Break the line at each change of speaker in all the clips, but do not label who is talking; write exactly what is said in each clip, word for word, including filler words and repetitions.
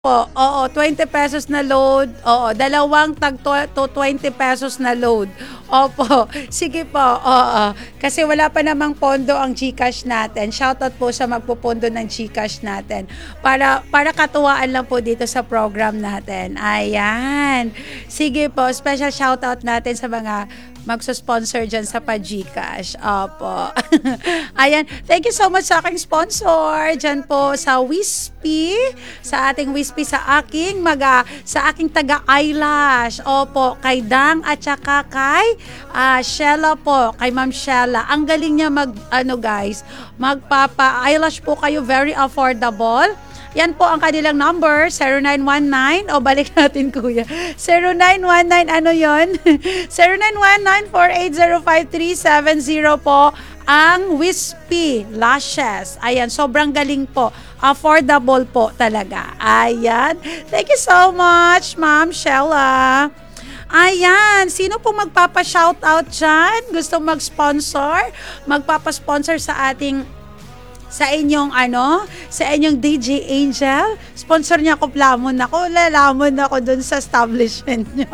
Po, oo, twenty pesos na load. Oo, dalawang tag to to twenty pesos na load. Opo, sige po, oo. Kasi wala pa namang pondo ang GCash natin. Shoutout po sa magpopondo ng GCash natin. Para, para katuwaan lang po dito sa program natin. Ayan. Sige po, special shoutout natin sa mga magsusponsor dyan sa pa-GCash. Opo. Ayan. Thank you so much sa aking sponsor. Dyan po sa Wispy. Sa ating Wispy sa aking maga, sa aking taga-eyelash. Opo. Kay Dang at saka kay uh, Shella po. Kay Ma'am Shella. Ang galing niya mag, ano guys, magpapa-eyelash po kayo. Very affordable. Yan po ang kanilang number, zero nine one nine. O, balik natin, kuya. zero nine one nine, ano yon? zero nine one nine, four eight zero, five three seven zero po ang Wispy Lashes. Ayan, sobrang galing po. Affordable po talaga. Ayan. Thank you so much, Ma'am Shella. Ayan, sino po magpapa-shoutout dyan? Gusto mag-sponsor? Magpapa-sponsor sa ating sa inyong ano, sa inyong D J Angel, sponsor niya ako, lamon ako, lalamon ako dun sa establishment niyo.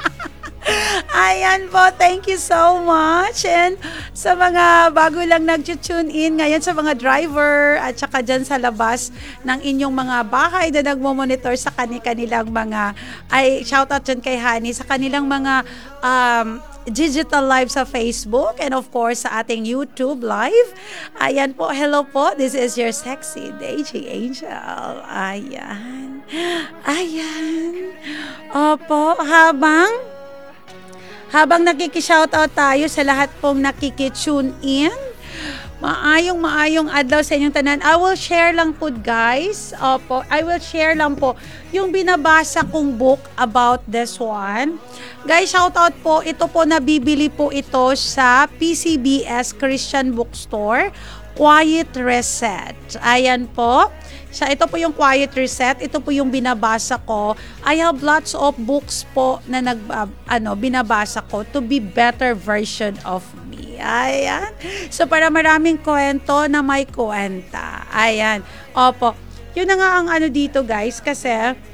Ayan po, thank you so much. And sa mga bago lang nag-tune in ngayon, sa mga driver at saka dyan sa labas ng inyong mga bahay na nagmo-monitor sa kanilang mga, ay shoutout dyan kay Hani, sa kanilang mga um, digital live sa Facebook and of course sa ating YouTube live. Ayan po, hello po. This is your sexy D J Angel. Ayan. Ayan. Opo, habang habang nakiki-shoutout tayo sa lahat pong nakiki-tune in. Maayong maayong adlaw sa inyong tanan. I will share lang po guys. Opo, I will share lang po yung binabasa kong book about this one. Guys, shoutout po. Ito po, nabibili po ito sa P C B S Christian Bookstore. Quiet Reset. Ayan po. Sa ito po yung Quiet Reset. Ito po yung binabasa ko. I have lots of books po na nag uh, ano binabasa ko to be better version of me. Ayan. So para maraming kwento na may kwenta. Ayan. Opo. Yun na nga ang ano dito guys kasi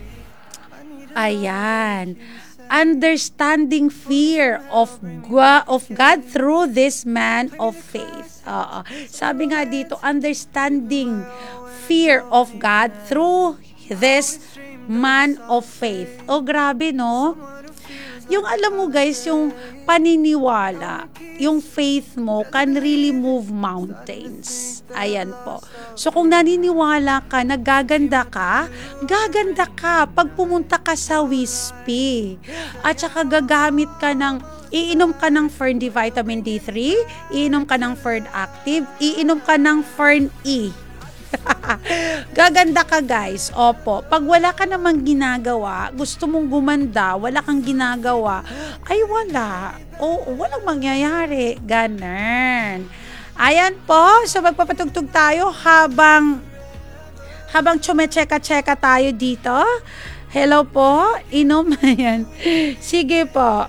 ayan. Understanding fear of God, of God through this man of faith. Uh, sabi nga dito, understanding fear of God through this man of faith. Oh, grabe, no? Yung alam mo guys, yung paniniwala, yung faith mo can really move mountains. Ayan po. So kung naniniwala ka, naggaganda ka, gaganda ka pag pumunta ka sa Wispy. At saka gagamit ka ng, iinom ka ng Fern D Vitamin D three, iinom ka ng Fern Active, iinom ka ng Fern E. Gaganda ka guys. Opo. Pag wala ka namang ginagawa, gusto mong gumanda, wala kang ginagawa, ay wala. O walang mangyayari. Ganun. Ayan po. So magpapatugtog tayo habang habang chumecheka-cheka tayo dito. Hello po. Inom. Ayan. Sige po.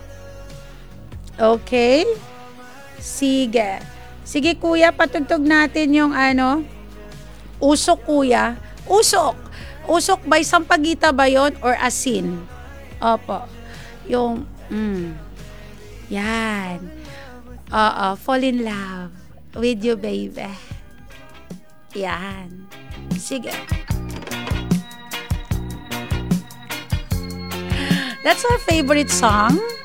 Okay. Sige. Sige kuya, patugtog natin yung ano. Usok kuya. Usok. Usok by sampagita ba yun or asin? Opo. Yung, mm, yan. Oo, fall in love with you, baby. Yan. Sige. That's our favorite song.